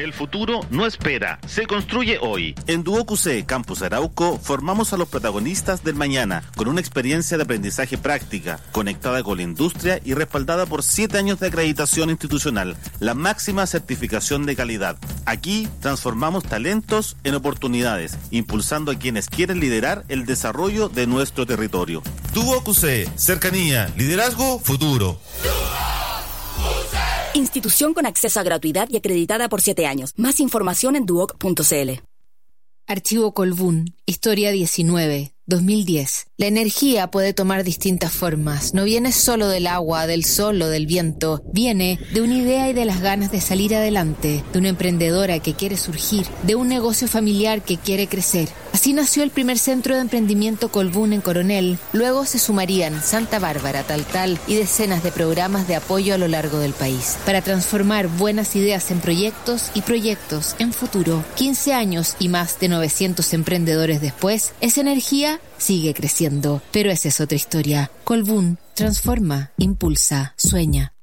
El futuro no espera, se construye hoy. En Duoc UC Campus Arauco formamos a los protagonistas del mañana con una experiencia de aprendizaje práctica, conectada con la industria y respaldada por 7 años de acreditación institucional, la máxima certificación de calidad. Aquí transformamos talentos en oportunidades, impulsando a quienes quieren liderar el desarrollo de nuestro territorio. Duoc UC, cercanía, liderazgo, futuro. Institución con acceso a gratuidad y acreditada por 7 años. Más información en duoc.cl. Archivo Colbún, Historia 19, 2010. La energía puede tomar distintas formas. No viene solo del agua, del sol o del viento. Viene de una idea y de las ganas de salir adelante, de una emprendedora que quiere surgir, de un negocio familiar que quiere crecer. Así nació el primer centro de emprendimiento Colbún en Coronel. Luego se sumarían Santa Bárbara, Taltal y decenas de programas de apoyo a lo largo del país para transformar buenas ideas en proyectos y proyectos en futuro. 15 años y más de 900 emprendedores después, esa energía sigue creciendo. Pero esa es otra historia. Colbún transforma, impulsa, sueña.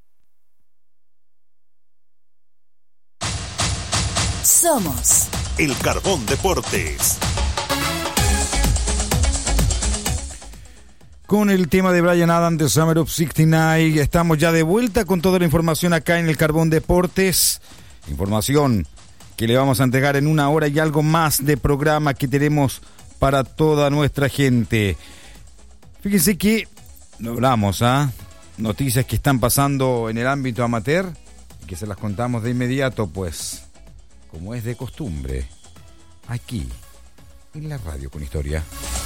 Somos El Carbón Deportes. Con el tema de Bryan Adams de Summer of 69, estamos ya de vuelta con toda la información acá en el Carbón Deportes. Información que le vamos a entregar en 1 hora y algo más de programa que tenemos para toda nuestra gente. Fíjense que logramos noticias que están pasando en el ámbito amateur y que se las contamos de inmediato, pues, como es de costumbre, aquí, en la Radio con Historia.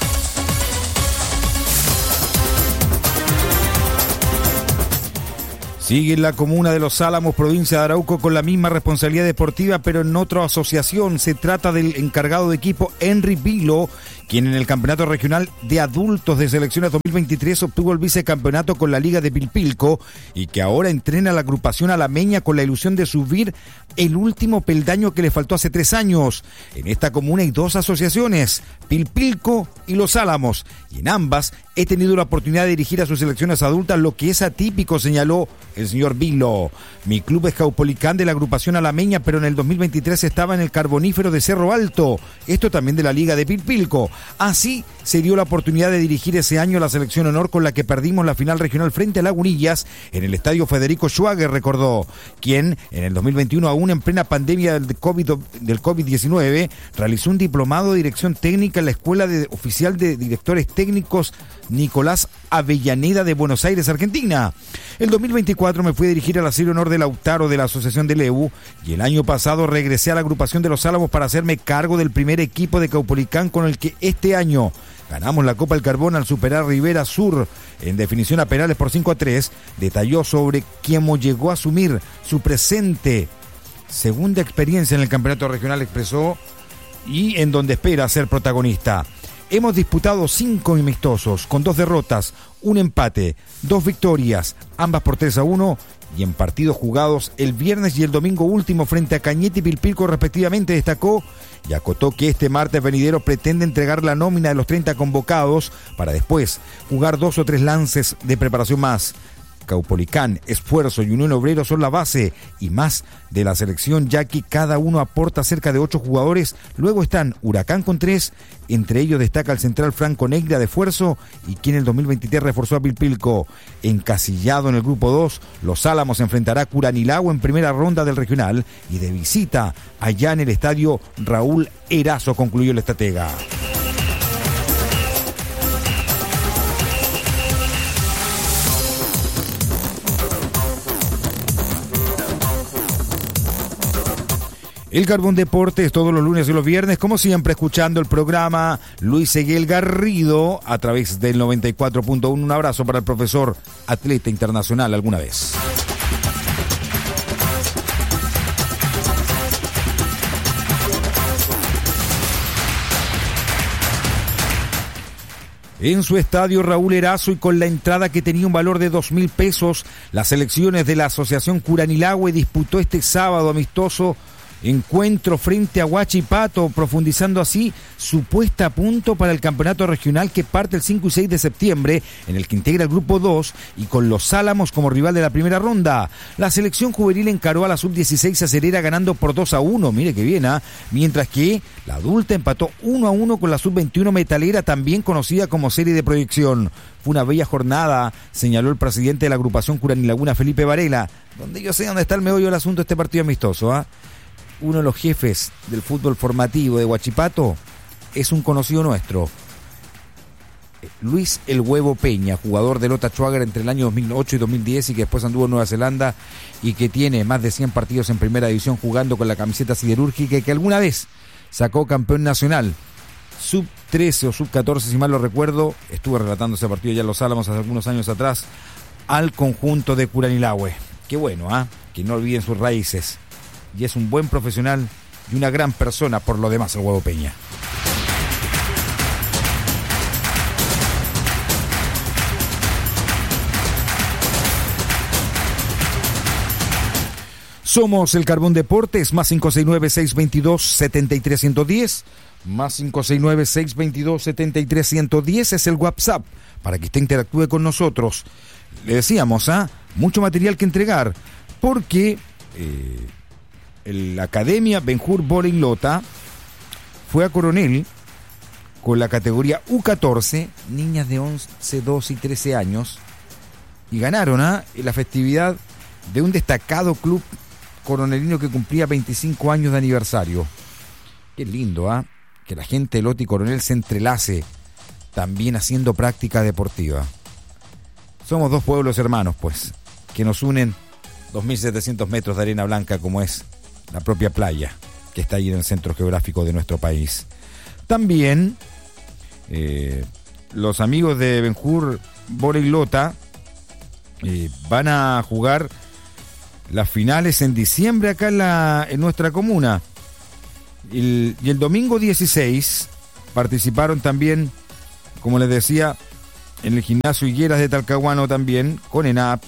Sigue en la comuna de Los Álamos, provincia de Arauco, con la misma responsabilidad deportiva, pero en otra asociación. Se trata del encargado de equipo Henry Vilo, quien en el campeonato regional de adultos de selecciones 2023 obtuvo el vicecampeonato con la Liga de Pilpilco y que ahora entrena a la agrupación alameña con la ilusión de subir el último peldaño que le faltó hace 3 años. En esta comuna hay 2 asociaciones, Pilpilco y Los Álamos, y en ambas he tenido la oportunidad de dirigir a sus selecciones adultas, lo que es atípico, señaló el señor Vilo. Mi club es Caupolicán de la agrupación alameña, pero en el 2023 estaba en el Carbonífero de Cerro Alto, esto también de la Liga de Pilpilco. Así se dio la oportunidad de dirigir ese año la selección honor con la que perdimos la final regional frente a Lagunillas en el estadio Federico Schwager, recordó, quien en el 2021, aún en plena pandemia del COVID-19, realizó un diplomado de dirección técnica en la Escuela Oficial de Directores Técnicos Nicolás Avellaneda de Buenos Aires, Argentina. El 2024 me fui a dirigir a la serie honor de Lautaro de la Asociación de Leu y el año pasado regresé a la agrupación de Los Álamos para hacerme cargo del primer equipo de Caupolicán con el que este año ganamos la Copa del Carbón al superar Rivera Sur en definición a penales por 5-3. Detalló sobre cómo llegó a asumir su presente segunda experiencia en el campeonato regional, expresó, y en donde espera ser protagonista. Hemos disputado 5 amistosos, con 2 derrotas, 1 empate, 2 victorias, ambas por 3-1, y en partidos jugados el viernes y el domingo último frente a Cañete y Pilpilco respectivamente, destacó, y acotó que este martes venidero pretende entregar la nómina de los 30 convocados para después jugar 2 o 3 lances de preparación más. Caupolicán, Esfuerzo y Unión Obrero son la base y más de la selección, ya que cada uno aporta cerca de 8 jugadores. Luego están Huracán con 3, entre ellos destaca el central Franco Negra de Esfuerzo y quien en el 2023 reforzó a Pilpilco. Encasillado en el grupo 2, Los Álamos enfrentará a Curanilagua en primera ronda del regional y de visita allá en el estadio Raúl Erazo, concluyó el estratega. El Carbón Deportes todos los lunes y los viernes, como siempre, escuchando el programa Luis Seguel Garrido a través del 94.1. Un abrazo para el profesor atleta internacional alguna vez. En su estadio Raúl Erazo y con la entrada que tenía un valor de 2.000 pesos, las selecciones de la Asociación Curanilagüe disputó este sábado amistoso encuentro frente a Huachipato, profundizando así su puesta a punto para el campeonato regional que parte el 5 y 6 de septiembre, en el que integra el grupo 2 y con los Álamos como rival de la primera ronda. La selección juvenil encaró a la sub-16 acelera ganando por 2-1, mire que bien, mientras que la adulta empató 1-1 con la sub-21 metalera, también conocida como serie de proyección. Fue una bella jornada, señaló el presidente de la agrupación Curanilaguna, Felipe Varela, donde yo sé dónde está el meollo del asunto de este partido amistoso, Uno de los jefes del fútbol formativo de Huachipato es un conocido nuestro, Luis El Huevo Peña, jugador de Lota Schwager entre el año 2008 y 2010 y que después anduvo en Nueva Zelanda y que tiene más de 100 partidos en primera división jugando con la camiseta siderúrgica y que alguna vez sacó campeón nacional sub-13 o sub-14, si mal lo recuerdo. Estuve relatando ese partido ya en Los Álamos hace algunos años atrás al conjunto de Curanilahue. Qué bueno, que no olviden sus raíces. Y es un buen profesional y una gran persona por lo demás, El Huevo Peña. Somos el Carbón Deportes, más 569-622-7310, más 569-622-7310 es el WhatsApp para que usted interactúe con nosotros. Le decíamos, mucho material que entregar, porque la Academia Ben-Hur Voley Lota fue a Coronel con la categoría U14, niñas de 11, 12 y 13 años, y ganaron en la festividad de un destacado club coronelino que cumplía 25 años de aniversario. Qué lindo, que la gente de Lota y Coronel se entrelace también haciendo práctica deportiva. Somos dos pueblos hermanos, pues, que nos unen 2.700 metros de arena blanca, como es la propia playa que está ahí en el centro geográfico de nuestro país. También los amigos de Ben-Hur Voley Lota van a jugar las finales en diciembre acá en nuestra comuna. Y el domingo 16 participaron también, como les decía, en el gimnasio Higueras de Talcahuano también, con ENAP,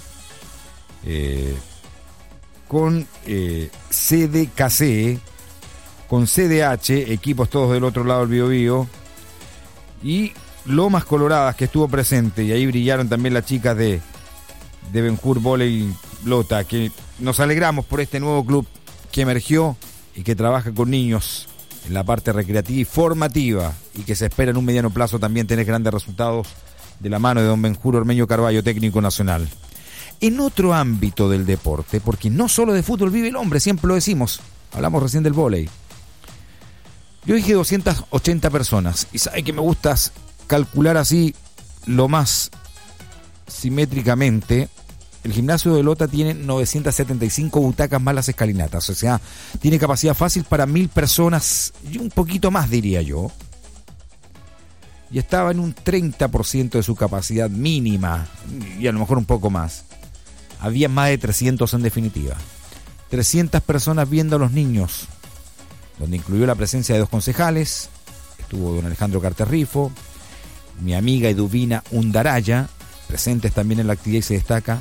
con CDKC, con CDH, equipos todos del otro lado del Biobío, y Lomas Coloradas, que estuvo presente, y ahí brillaron también las chicas de Ben-Hur Voley Lota, que nos alegramos por este nuevo club que emergió y que trabaja con niños en la parte recreativa y formativa, y que se espera en un mediano plazo también tener grandes resultados de la mano de don Ben-Hur Ormeño Carballo, técnico nacional. En otro ámbito del deporte, porque no solo de fútbol vive el hombre, siempre lo decimos, hablamos recién del vóley. Yo dije 280 personas, y sabe que me gusta calcular así lo más simétricamente. El gimnasio de Lota tiene 975 butacas más las escalinatas, o sea, tiene capacidad fácil para 1.000 personas y un poquito más, diría yo. Y estaba en un 30% de su capacidad mínima, y a lo mejor un poco más. Había más de 300 en definitiva. 300 personas viendo a los niños, donde incluyó la presencia de 2 concejales, estuvo don Alejandro Carterrifo, mi amiga Eduvina Undaraya, presentes también en la actividad y se destaca.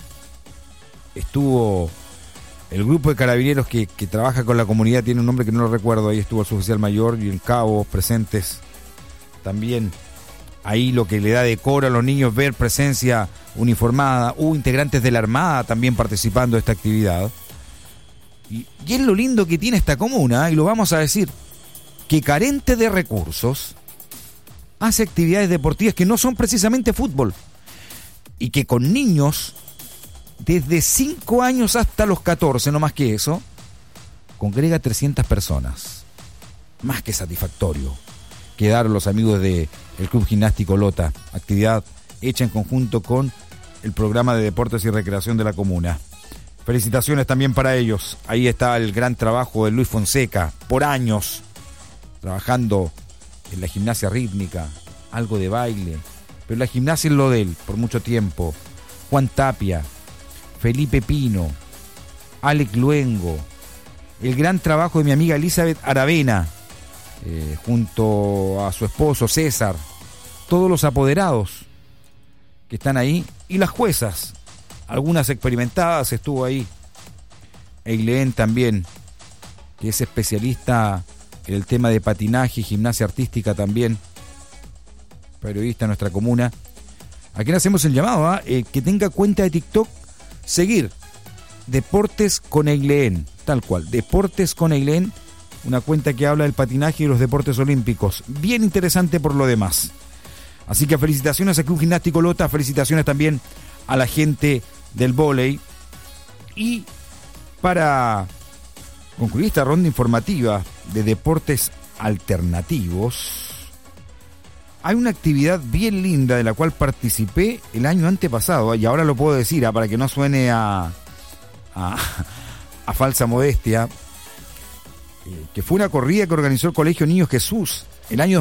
Estuvo el grupo de carabineros que trabaja con la comunidad, tiene un nombre que no lo recuerdo, ahí estuvo el suboficial mayor y el cabo presentes también. Ahí lo que le da decoro a los niños ver presencia uniformada, integrantes de la Armada también participando de esta actividad. Y es lo lindo que tiene esta comuna, y lo vamos a decir, que carente de recursos, hace actividades deportivas que no son precisamente fútbol, y que con niños desde 5 años hasta los 14, no más que eso, congrega 300 personas. Más que satisfactorio. Quedaron los amigos del Club Gimnástico Lota, actividad hecha en conjunto con el programa de deportes y recreación de la comuna. Felicitaciones también para ellos. Ahí está el gran trabajo de Luis Fonseca, por años, trabajando en la gimnasia rítmica, algo de baile, pero la gimnasia es lo de él, por mucho tiempo. Juan Tapia, Felipe Pino, Alex Luengo, el gran trabajo de mi amiga Elizabeth Aravena, junto a su esposo César, todos los apoderados que están ahí, y las juezas, algunas experimentadas, estuvo ahí Eileen también, que es especialista en el tema de patinaje y gimnasia artística también, periodista en nuestra comuna, a quien hacemos el llamado que tenga cuenta de TikTok, seguir Deportes con Egleen, tal cual, Deportes con Egleen, una cuenta que habla del patinaje y los deportes olímpicos, bien interesante por lo demás. Así que felicitaciones al Club Gimnástico Lota, felicitaciones también a la gente del vóley. Y para concluir esta ronda informativa de deportes alternativos, hay una actividad bien linda de la cual participé el año antepasado, y ahora lo puedo decir para que no suene a falsa modestia, que fue una corrida que organizó el Colegio Niño Jesús el año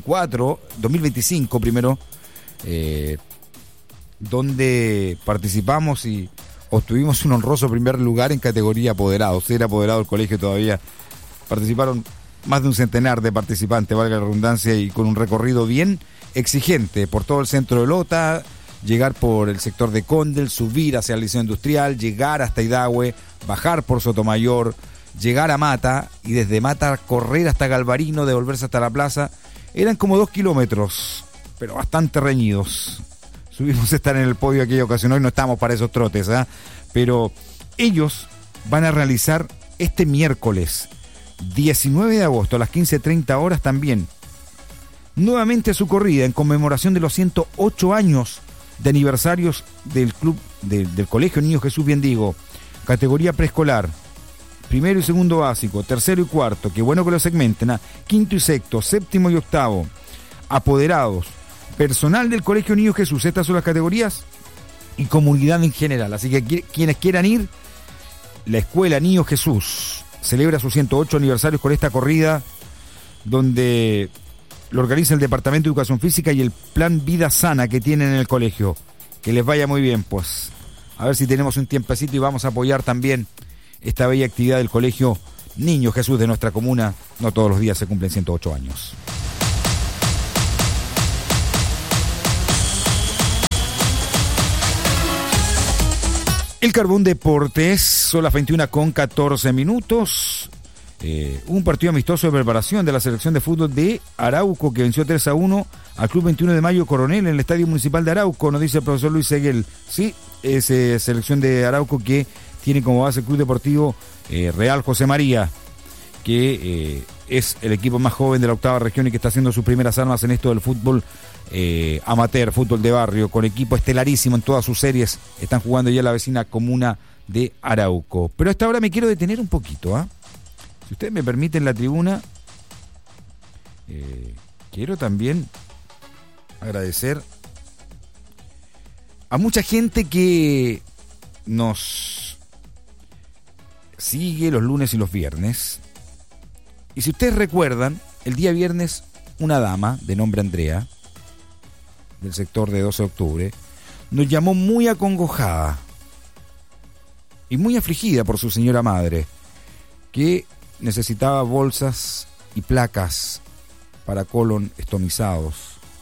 2025 primero, donde participamos y obtuvimos un honroso primer lugar en categoría apoderados. Era apoderado el colegio todavía. Participaron más de un centenar de participantes, valga la redundancia, y con un recorrido bien exigente por todo el centro de Lota, llegar por el sector de Condel, subir hacia el Liceo Industrial, llegar hasta Idahue, bajar por Sotomayor, llegar a Mata y desde Mata correr hasta Galvarino, devolverse hasta la plaza. Eran como 2 kilómetros, pero bastante reñidos. Subimos a estar en el podio aquella ocasión, hoy no estamos para esos trotes, pero ellos van a realizar este miércoles 19 de agosto a las 15:30 horas también nuevamente su corrida en conmemoración de los 108 años de aniversarios del club del Colegio Niño Jesús, bien digo, categoría preescolar, primero y segundo básico, tercero y cuarto, qué bueno que lo segmenten, quinto y sexto, séptimo y octavo, apoderados, personal del Colegio Niño Jesús, estas son las categorías, y comunidad en general. Así que quienes quieran ir, la Escuela Niño Jesús celebra sus 108 aniversarios con esta corrida, donde lo organiza el Departamento de Educación Física y el Plan Vida Sana que tienen en el colegio. Que les vaya muy bien, pues. A ver si tenemos un tiempecito y vamos a apoyar también esta bella actividad del Colegio Niño Jesús de nuestra comuna. No todos los días se cumplen 108 años. El Carbón Deportes, son las 21:14. Un partido amistoso de preparación de la selección de fútbol de Arauco, que venció 3-1 al Club 21 de Mayo Coronel en el Estadio Municipal de Arauco, nos dice el profesor Luis Seguel. Sí, es selección de Arauco que tiene como base el Club Deportivo Real José María, que es el equipo más joven de la octava región y que está haciendo sus primeras armas en esto del fútbol amateur, fútbol de barrio, con equipo estelarísimo en todas sus series. Están jugando ya la vecina comuna de Arauco. Pero hasta ahora me quiero detener un poquito, Si ustedes me permiten la tribuna, quiero también agradecer a mucha gente que nos sigue los lunes y los viernes. Y si ustedes recuerdan, el día viernes una dama de nombre Andrea, del sector de 12 de octubre, nos llamó muy acongojada y muy afligida por su señora madre, que necesitaba bolsas y placas para colon estomizados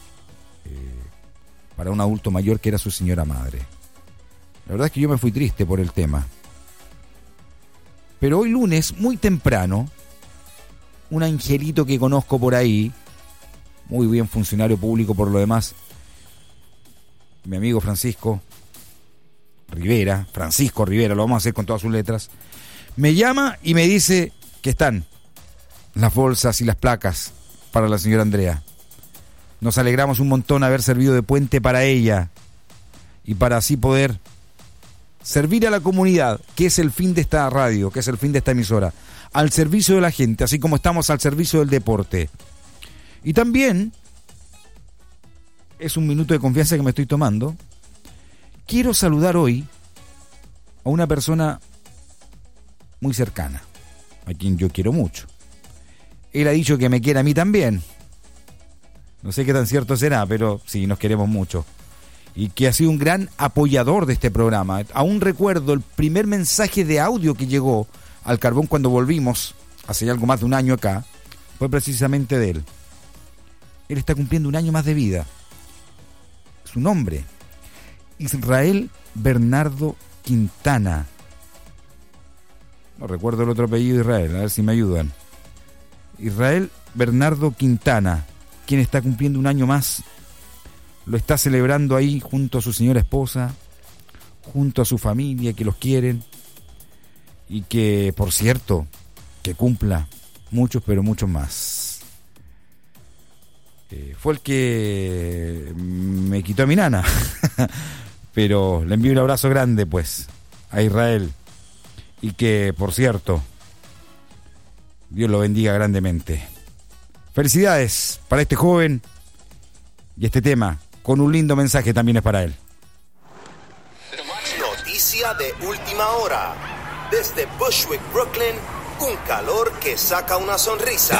para un adulto mayor que era su señora madre. La verdad es que yo me fui triste por el tema. Pero hoy lunes, muy temprano, un angelito que conozco por ahí, muy bien funcionario público por lo demás, mi amigo Francisco Rivera, lo vamos a hacer con todas sus letras, me llama y me dice que están las bolsas y las placas para la señora Andrea. Nos alegramos un montón haber servido de puente para ella y para así poder servir a la comunidad, que es el fin de esta radio, que es el fin de esta emisora, al servicio de la gente, así como estamos al servicio del deporte. Y también, es un minuto de confianza que me estoy tomando, quiero saludar hoy a una persona muy cercana, a quien yo quiero mucho. Él ha dicho que me quiere a mí también. No sé qué tan cierto será, pero sí, nos queremos mucho. Y que ha sido un gran apoyador de este programa. Aún recuerdo el primer mensaje de audio que llegó al Carbón cuando volvimos, hace ya algo más de un año acá, fue precisamente de él. Él está cumpliendo un año más de vida. Su nombre, Israel Bernardo Quintana. No recuerdo el otro apellido de Israel, a ver si me ayudan. Israel Bernardo Quintana, quien está cumpliendo un año más. Lo está celebrando ahí junto a su señora esposa, junto a su familia, que los quieren. Y que, por cierto, que cumpla muchos, pero muchos más. Fue el que me quitó a mi nana. Pero le envío un abrazo grande, pues, a Israel. Y que, por cierto, Dios lo bendiga grandemente. Felicidades para este joven. Y este tema, con un lindo mensaje, también es para él. Noticia de última hora. Desde Bushwick, Brooklyn, un calor que saca una sonrisa.